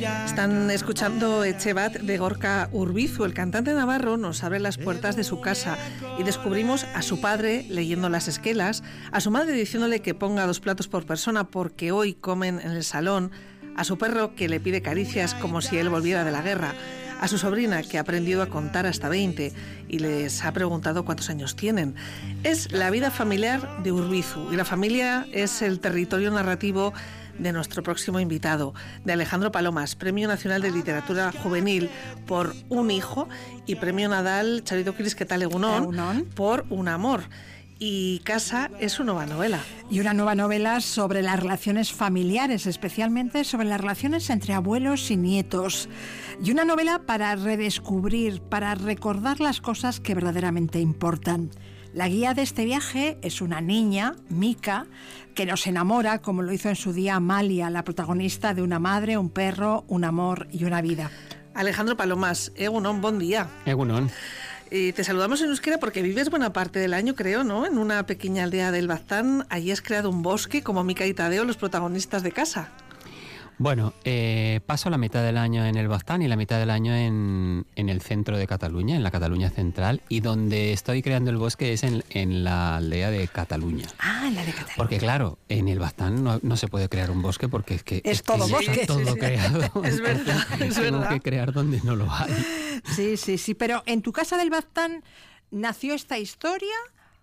Están escuchando Etxebat de Gorka Urbizu. El cantante navarro nos abre las puertas de su casa y descubrimos a su padre leyendo las esquelas, a su madre diciéndole que ponga 2 platos por persona porque hoy comen en el salón, a su perro que le pide caricias como si él volviera de la guerra, a su sobrina que ha aprendido a contar hasta 20 y les ha preguntado cuántos años tienen. Es la vida familiar de Urbizu y la familia es el territorio narrativo de nuestro próximo invitado, de Alejandro Palomas, Premio Nacional de Literatura Juvenil por Un hijo y Premio Nadal Txaritokiris, ¿qué tal, Egunon? Por Un amor. Y Casa es su nueva novela. Y una nueva novela sobre las relaciones familiares, especialmente sobre las relaciones entre abuelos y nietos. Y una novela para redescubrir, para recordar las cosas que verdaderamente importan. La guía de este viaje es una niña, Mika, que nos enamora, como lo hizo en su día Amalia, la protagonista de una madre, un perro, un amor y una vida. Alejandro Palomas, Egunon, buen día. Egunon. Te saludamos en euskera porque vives buena parte del año, creo, ¿no? En una pequeña aldea del Baztán. Allí has creado un bosque como Mika y Tadeo, los protagonistas de Casa. Bueno, paso la mitad del año en el Baztán y la mitad del año en el centro de Cataluña, en la Cataluña central, y donde estoy creando el bosque es en la aldea de Cataluña. Ah, en la de Cataluña. Porque claro, en el Baztán no se puede crear un bosque porque es que... Es todo bosque. Está todo creado. Es verdad, es Tengo verdad. que crear donde no lo hay. Sí, pero en tu casa del Baztán nació esta historia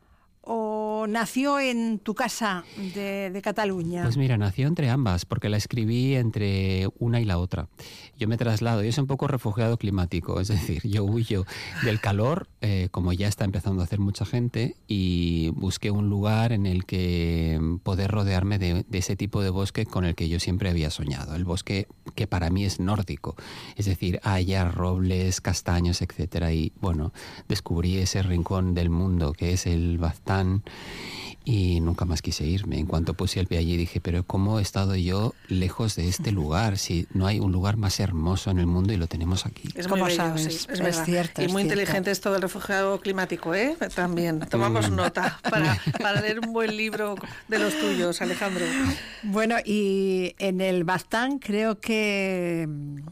o nació en tu casa de Cataluña. Pues mira, nació entre ambas, porque la escribí entre una y la otra. Yo me traslado, yo soy un poco refugiado climático, es decir, yo huyo del calor, como ya está empezando a hacer mucha gente, y busqué un lugar en el que poder rodearme de ese tipo de bosque con el que yo siempre había soñado, el bosque que para mí es nórdico, es decir, hayas, robles, castaños, etcétera, y bueno, descubrí ese rincón del mundo que es el Baztán y nunca más quise irme. En cuanto puse el pie allí dije, pero ¿cómo he estado yo lejos de este lugar? Si no hay un lugar más hermoso en el mundo y lo tenemos aquí. Es muy bello, sabes, sí, es verdad. cierto. Y es muy cierto. inteligente esto del refugiado climático, ¿eh? También. Tomamos nota para leer un buen libro de los tuyos, Alejandro. Bueno, y en el Baztán creo que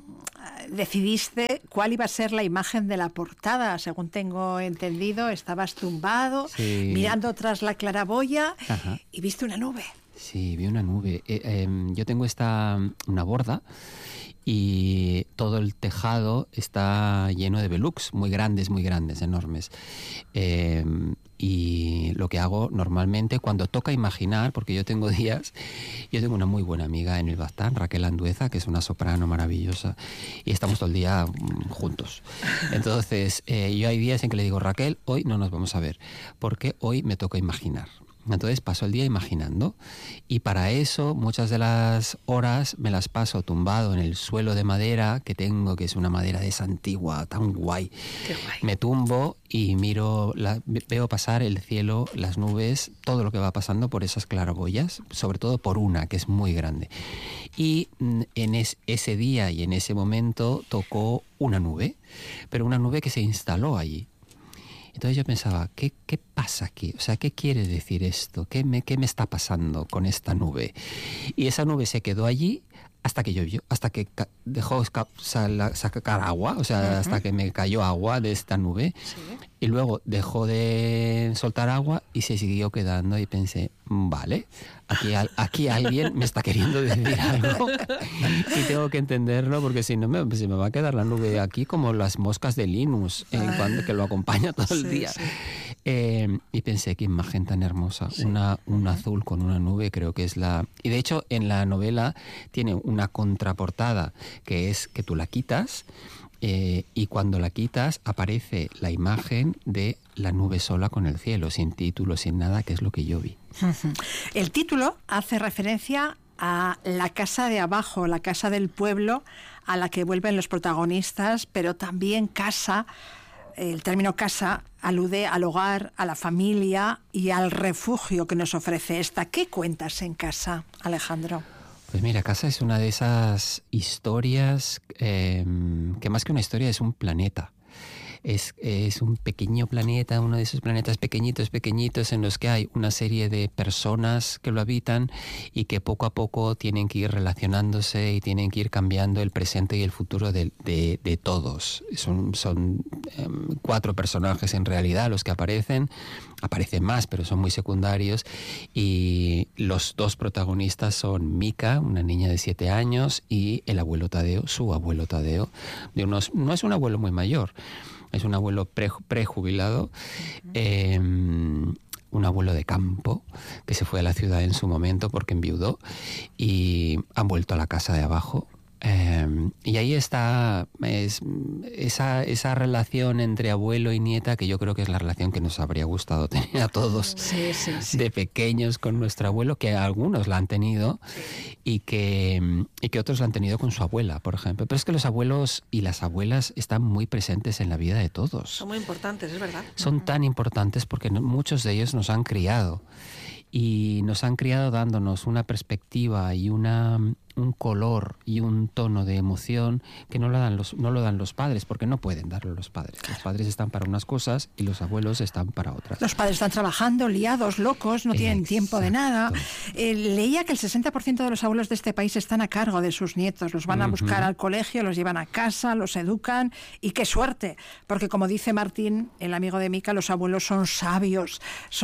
decidiste cuál iba a ser la imagen de la portada. Según tengo entendido, estabas tumbado, Sí. mirando tras la claraboya. Ajá. Y viste una nube. Sí, vi una nube. Yo tengo una borda y todo el tejado está lleno de velux, muy grandes, enormes. Y lo que hago normalmente cuando toca imaginar, porque yo tengo una muy buena amiga en el Baztán, Raquel Andueza, que es una soprano maravillosa, y estamos todo el día juntos. Entonces, yo hay días en que le digo, Raquel, hoy no nos vamos a ver, porque hoy me toca imaginar. Entonces paso el día imaginando y para eso muchas de las horas me las paso tumbado en el suelo de madera que tengo, que es una madera de esa antigua, tan guay. Qué guay. Me tumbo y veo pasar el cielo, las nubes, todo lo que va pasando por esas claraboyas, sobre todo por una que es muy grande. Y en ese día y en ese momento tocó una nube, pero una nube que se instaló allí. Entonces yo pensaba, ¿qué pasa aquí? O sea, ¿qué quiere decir esto? ¿Qué me está pasando con esta nube? Y esa nube se quedó allí hasta que llovió, hasta que dejó sacar agua, o sea, hasta que me cayó agua de esta nube. Sí. Y luego dejó de soltar agua y se siguió quedando y pensé, vale, aquí alguien me está queriendo decir algo y tengo que entenderlo porque si no se me va a quedar la nube aquí como las moscas de Linus, que lo acompaña todo el día. Sí. Y pensé, qué imagen tan hermosa, Sí. un azul con una nube, creo que es la... Y de hecho en la novela tiene una contraportada que es que tú la quitas y cuando la quitas aparece la imagen de la nube sola con el cielo, sin título, sin nada, que es lo que yo vi. El título hace referencia a la casa de abajo, la casa del pueblo a la que vuelven los protagonistas, pero también casa, el término casa alude al hogar, a la familia y al refugio que nos ofrece esta. ¿Qué cuentas en Casa, Alejandro? Pues mira, Casa es una de esas historias que más que una historia es un planeta. es un pequeño planeta, uno de esos planetas pequeñitos en los que hay una serie de personas que lo habitan y que poco a poco tienen que ir relacionándose y tienen que ir cambiando el presente y el futuro de todos. Son 4 personajes en realidad los que aparecen más, pero son muy secundarios, y los 2 protagonistas son Mika, una niña de 7 años, y el abuelo Tadeo, su abuelo Tadeo, no es un abuelo muy mayor, es un abuelo prejubilado, un abuelo de campo que se fue a la ciudad en su momento porque enviudó y han vuelto a la casa de abajo. Y ahí está esa relación entre abuelo y nieta, que yo creo que es la relación que nos habría gustado tener a todos de pequeños con nuestro abuelo, que algunos la han tenido y que otros la han tenido con su abuela, por ejemplo. Pero es que los abuelos y las abuelas están muy presentes en la vida de todos. Son muy importantes, es verdad. Son tan importantes porque muchos de ellos nos han criado. Y nos han criado dándonos una perspectiva y un color y un tono de emoción que no lo dan los padres, porque no pueden darlo los padres. Los padres están para unas cosas y los abuelos están para otras. Los padres están trabajando, liados, locos, no tienen tiempo de nada. Leía que el 60% de los abuelos de este país están a cargo de sus nietos. Los van a buscar al colegio, los llevan a casa, los educan. Y qué suerte, porque como dice Martín, el amigo de Mika, los abuelos son sabios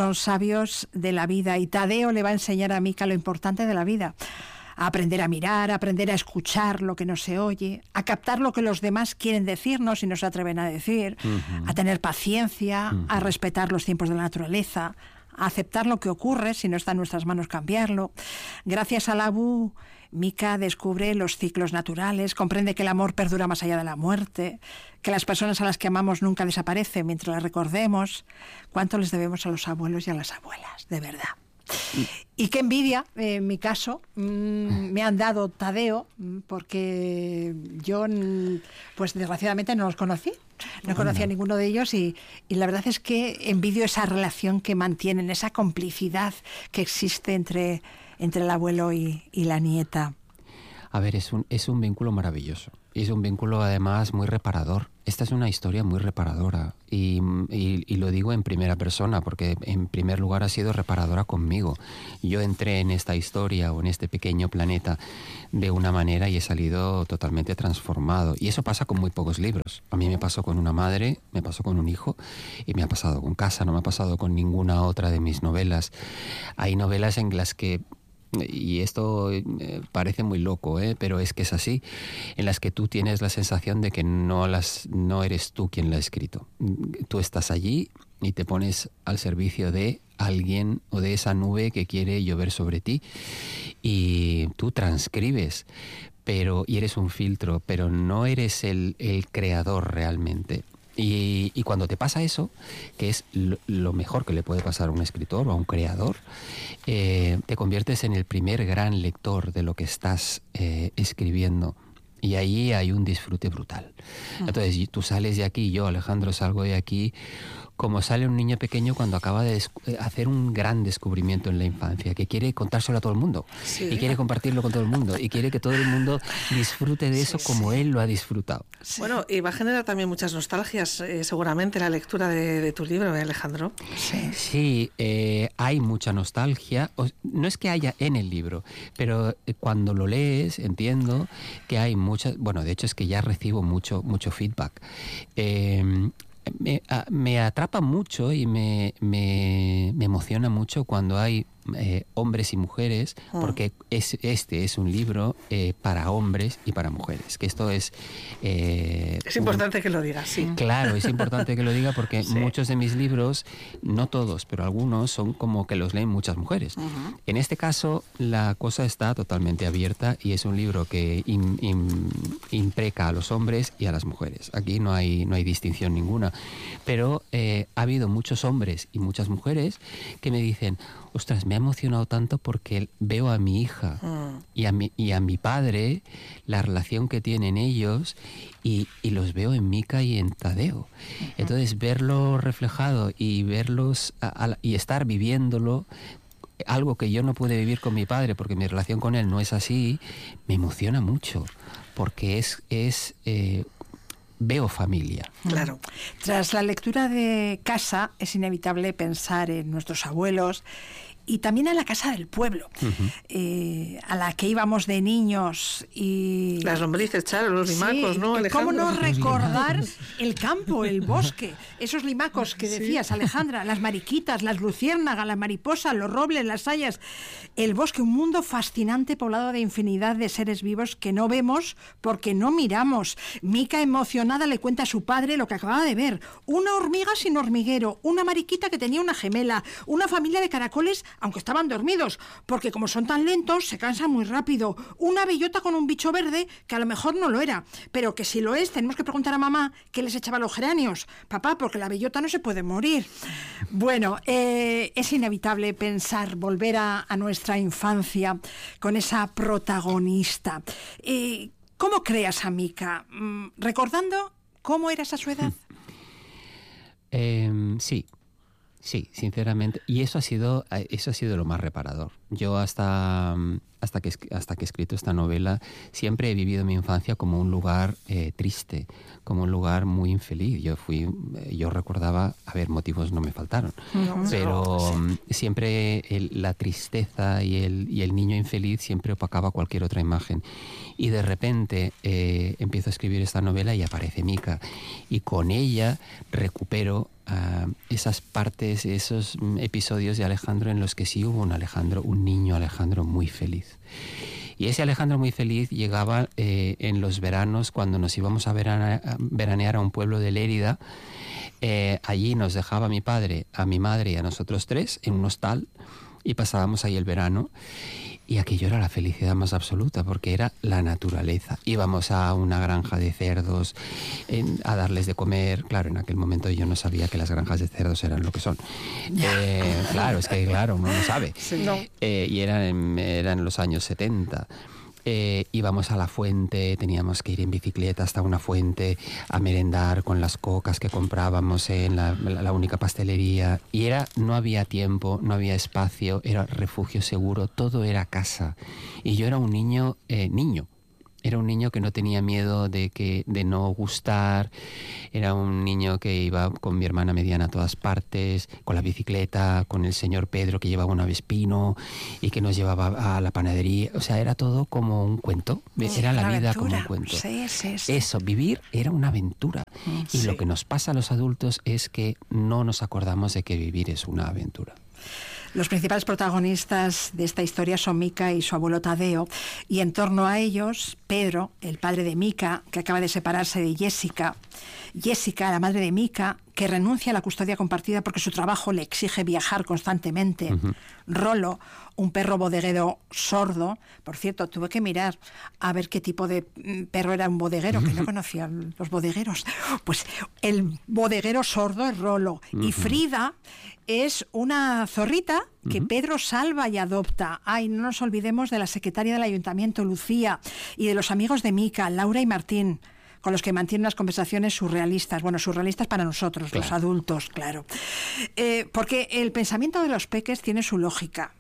de la vida. Y Tadeo le va a enseñar a Mika lo importante de la vida. A aprender a mirar, a aprender a escuchar lo que no se oye, a captar lo que los demás quieren decirnos y no se atreven a decir, a tener paciencia, a respetar los tiempos de la naturaleza, a aceptar lo que ocurre si no está en nuestras manos cambiarlo. Gracias al Abu, Mika descubre los ciclos naturales, comprende que el amor perdura más allá de la muerte, que las personas a las que amamos nunca desaparecen mientras las recordemos. ¿Cuánto les debemos a los abuelos y a las abuelas? De verdad. Y qué envidia, en mi caso, me han dado Tadeo, porque yo, pues desgraciadamente no los conocí, no conocía a ninguno de ellos y la verdad es que envidio esa relación que mantienen, esa complicidad que existe entre el abuelo y la nieta. A ver, es un vínculo maravilloso. Y es un vínculo además muy reparador. Esta es una historia muy reparadora y lo digo en primera persona porque en primer lugar ha sido reparadora conmigo. Yo entré en esta historia o en este pequeño planeta de una manera y he salido totalmente transformado. Y eso pasa con muy pocos libros. A mí me pasó con una madre, me pasó con un hijo y me ha pasado con Casa, no me ha pasado con ninguna otra de mis novelas. Hay novelas en las que, y esto parece muy loco, pero es que es así, en las que tú tienes la sensación de que no eres tú quien la ha escrito. Tú estás allí y te pones al servicio de alguien o de esa nube que quiere llover sobre ti y tú transcribes, y eres un filtro, pero no eres el creador realmente. Y cuando te pasa eso, que es lo mejor que le puede pasar a un escritor o a un creador, te conviertes en el primer gran lector de lo que estás escribiendo. Y ahí hay un disfrute brutal. Entonces tú sales de aquí, yo, Alejandro, salgo de aquí como sale un niño pequeño cuando acaba de hacer un gran descubrimiento en la infancia, que quiere contárselo a todo el mundo, y quiere compartirlo con todo el mundo, y quiere que todo el mundo disfrute de eso como él lo ha disfrutado. Bueno, y va a generar también muchas nostalgias, seguramente, la lectura de tu libro, Alejandro. Sí, hay mucha nostalgia. No es que haya en el libro, pero cuando lo lees entiendo que hay muchas. Bueno, de hecho es que ya recibo mucho feedback. Me atrapa mucho y me emociona mucho cuando hay hombres y mujeres, porque este es un libro para hombres y para mujeres, que esto es importante que lo digas, sí. Claro, es importante que lo diga porque muchos de mis libros, no todos, pero algunos son como que los leen muchas mujeres. En este caso la cosa está totalmente abierta y es un libro que impreca a los hombres y a las mujeres. Aquí no hay distinción ninguna, pero ha habido muchos hombres y muchas mujeres que me dicen: ostras, me ha emocionado tanto porque veo a mi hija y a mi padre, la relación que tienen ellos, y los veo en Mika y en Tadeo. Entonces verlo reflejado y verlos y estar viviéndolo, algo que yo no pude vivir con mi padre porque mi relación con él no es así, me emociona mucho porque es veo familia. Claro. Tras la lectura de Casa, es inevitable pensar en nuestros abuelos y también en la casa del pueblo, a la que íbamos de niños. Y las lombrices, Charo, los limacos, ¿no, Alejandro? ¿Cómo no recordar el campo, el bosque? Esos limacos que decías, Alejandra, las mariquitas, las luciérnagas, las mariposas, los robles, las hayas. El bosque, un mundo fascinante poblado de infinidad de seres vivos que no vemos porque no miramos. Mica, emocionada, le cuenta a su padre lo que acababa de ver. Una hormiga sin hormiguero, una mariquita que tenía una gemela, una familia de caracoles aunque estaban dormidos, porque como son tan lentos, se cansan muy rápido. Una bellota con un bicho verde, que a lo mejor no lo era, pero que si lo es, tenemos que preguntar a mamá qué les echaba los geranios. Papá, porque la bellota no se puede morir. Bueno, es inevitable pensar, volver a nuestra infancia con esa protagonista. ¿Cómo creas a Mica? ¿Recordando cómo eras a su edad? Sí, sinceramente. Y eso ha sido lo más reparador. Yo hasta que he escrito esta novela siempre he vivido mi infancia como un lugar triste, como un lugar muy infeliz. Yo recordaba, motivos no me faltaron, pero siempre la tristeza y el niño infeliz siempre opacaba cualquier otra imagen. Y de repente empiezo a escribir esta novela y aparece Mica. Y con ella recupero esas partes, esos episodios de Alejandro en los que sí hubo un niño Alejandro muy feliz. Y ese Alejandro muy feliz llegaba en los veranos cuando nos íbamos a veranear a un pueblo de Lérida. Allí nos dejaba mi padre, a mi madre y a nosotros tres en un hostal y pasábamos ahí el verano. Y aquello era la felicidad más absoluta, porque era la naturaleza. Íbamos a una granja de cerdos a darles de comer. Claro, en aquel momento yo no sabía que las granjas de cerdos eran lo que son. Claro, es que uno no sabe. Sí, no. Y eran los años 70. Íbamos a la fuente, teníamos que ir en bicicleta hasta una fuente a merendar con las cocas que comprábamos en la única pastelería. Y no había tiempo, no había espacio, era refugio seguro, todo era casa. Y yo era un niño. Era un niño que no tenía miedo de no gustar. Era un niño que iba con mi hermana mediana a todas partes, con la bicicleta, con el señor Pedro que llevaba un avespino y que nos llevaba a la panadería. O sea, era todo como un cuento. Era la vida aventura. como un cuento. Sí. Eso, vivir era una aventura. Y lo que nos pasa a los adultos es que no nos acordamos de que vivir es una aventura. Los principales protagonistas de esta historia son Mica y su abuelo Tadeo, y en torno a ellos, Pedro, el padre de Mica, que acaba de separarse de Jessica, la madre de Mica, que renuncia a la custodia compartida porque su trabajo le exige viajar constantemente, Rolo, un perro bodeguero sordo. Por cierto, tuve que mirar a ver qué tipo de perro era un bodeguero, que no conocía los bodegueros. Pues el bodeguero sordo es Rolo. Y Frida es una zorrita que Pedro salva y adopta. Ay, no nos olvidemos de la secretaria del ayuntamiento, Lucía, y de los amigos de Mica, Laura y Martín, con los que mantiene unas conversaciones surrealistas. Bueno, surrealistas para nosotros, claro, los adultos, claro. Porque el pensamiento de los peques tiene su lógica.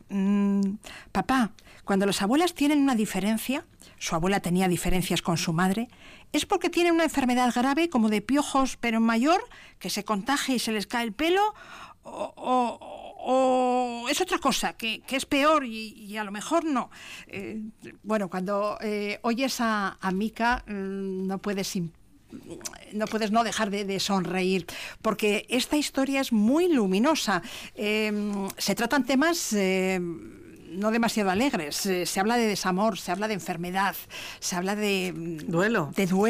Papá, cuando las abuelas tienen una diferencia, su abuela tenía diferencias con su madre, es porque tienen una enfermedad grave como de piojos, pero mayor, que se contagia y se les cae el pelo, o es otra cosa, que es peor y a lo mejor no. Bueno, cuando oyes a Mica no puedes no dejar de sonreír, porque esta historia es muy luminosa. Se tratan temas no demasiado alegres. Se habla de desamor, se habla de enfermedad, se habla de duelo.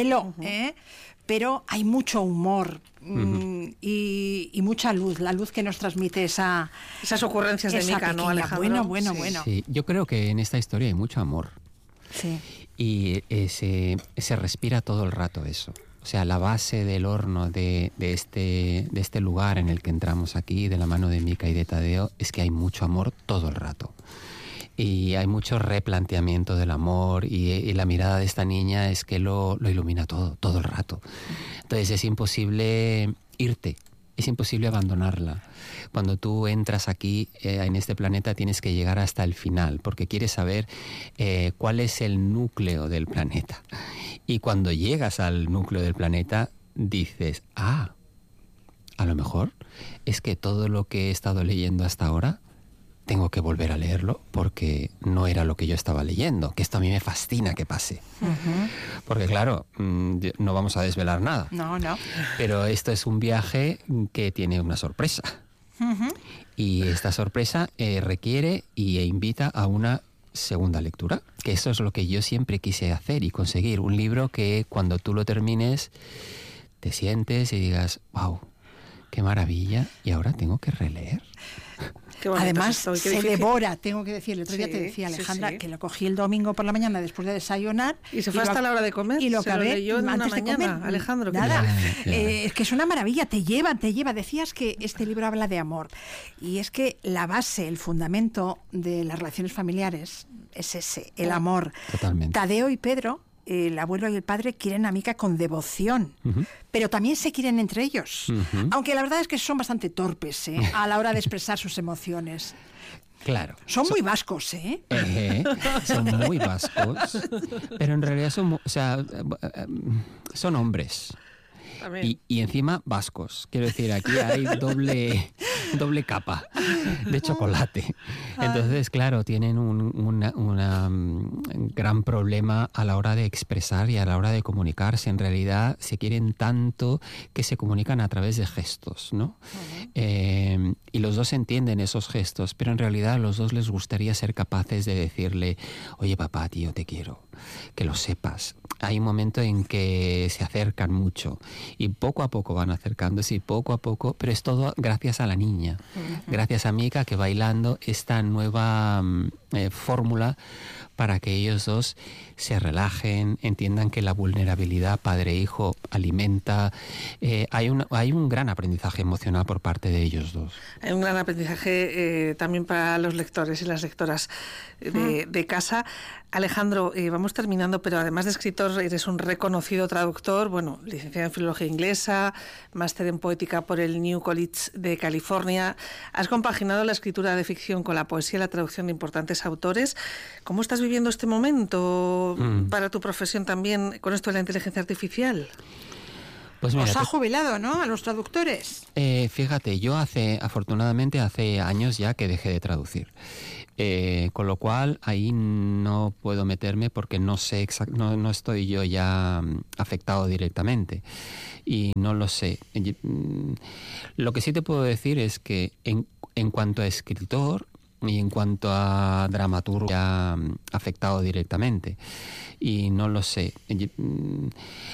Pero hay mucho humor y mucha luz, la luz que nos transmite esas ocurrencias de Mica, ¿no, Alejandro? Bueno. Sí, yo creo que en esta historia hay mucho amor. Sí. Y se respira todo el rato eso. O sea, la base del horno de este lugar en el que entramos aquí, de la mano de Mica y de Tadeo, es que hay mucho amor todo el rato. Y hay mucho replanteamiento del amor y la mirada de esta niña es que lo ilumina todo el rato. Entonces es imposible irte, es imposible abandonarla. Cuando tú entras aquí en este planeta tienes que llegar hasta el final porque quieres saber cuál es el núcleo del planeta. Y cuando llegas al núcleo del planeta dices, a lo mejor es que todo lo que he estado leyendo hasta ahora tengo que volver a leerlo porque no era lo que yo estaba leyendo, que esto a mí me fascina que pase. Uh-huh. Porque claro, no vamos a desvelar nada. No. Pero esto es un viaje que tiene una sorpresa. Uh-huh. Y esta sorpresa requiere e invita a una segunda lectura, que eso es lo que yo siempre quise hacer y conseguir. Un libro que cuando tú lo termines te sientes y digas, wow, qué maravilla, y ahora tengo que releer. Además, se devora, tengo que decir. El otro día te decía, Alejandra, que lo cogí el domingo por la mañana después de desayunar. Y se fue hasta la hora de comer. Y lo acabé yo en antes una de mañana, comer. Alejandro. Nada, es que es una maravilla, te lleva. Decías que este libro habla de amor. Y es que la base, el fundamento de las relaciones familiares es ese, el amor. Totalmente. Tadeo y Pedro, el abuelo y el padre, quieren a Mica con devoción, pero también se quieren entre ellos. Aunque la verdad es que son bastante torpes a la hora de expresar sus emociones. Claro. Son muy vascos, ¿eh? Son muy vascos, pero en realidad son hombres. Y encima vascos. Quiero decir, aquí hay doble capa de chocolate. Entonces, claro, tienen un gran problema a la hora de expresar y a la hora de comunicarse. En realidad se quieren tanto que se comunican a través de gestos, ¿no? Y los dos entienden esos gestos, pero en realidad a los dos les gustaría ser capaces de decirle, oye papá, tío, te quiero, que lo sepas. Hay un momento en que se acercan mucho y poco a poco van acercándose y poco a poco, pero es todo gracias a la niña, gracias a Mica, que bailando esta nueva fórmula para que ellos dos se relajen, entiendan que la vulnerabilidad padre-hijo alimenta. Hay un gran aprendizaje emocional por parte de ellos dos. Hay un gran aprendizaje también para los lectores y las lectoras de casa. Alejandro, vamos terminando, pero además de escritor, eres un reconocido traductor, bueno, licenciado en Filología Inglesa, máster en Poética por el New College de California. Has compaginado la escritura de ficción con la poesía y la traducción de importantes autores. ¿Cómo estás viviendo este momento para tu profesión también con esto de la inteligencia artificial? Pues mira, os ha jubilado, ¿no?, a los traductores. Fíjate, yo afortunadamente hace años ya que dejé de traducir. Con lo cual ahí no puedo meterme porque no sé no estoy yo ya afectado directamente y no lo sé. Lo que sí te puedo decir es que en cuanto a escritor y en cuanto a dramaturgo ya afectado directamente y no lo sé.